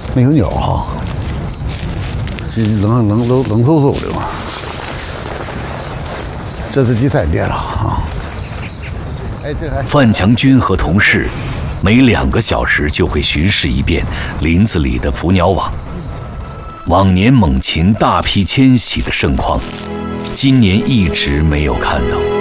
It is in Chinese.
没有鸟哈，这冷飕飕的嘛。这是第3遍了啊！哎，这还范强军和同事每2个小时就会巡视一遍林子里的捕鸟网。往年猛禽大批迁徙的盛况，今年一直没有看到。